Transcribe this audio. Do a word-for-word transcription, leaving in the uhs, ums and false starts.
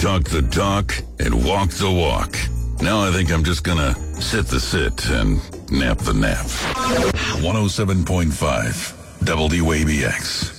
talk the talk and walk the walk. Now I think I'm just gonna sit the sit and nap the nap. one oh seven point five W A B X.